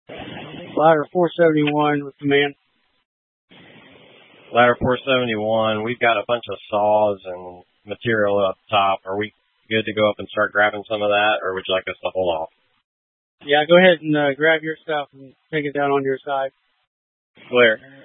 Ladder 471 with command. Ladder 471, we've got a bunch of saws and material up top. Are we good to go up and start grabbing some of that, or would you like us to hold off? Yeah, go ahead and grab your stuff and take it down on your side. Clear.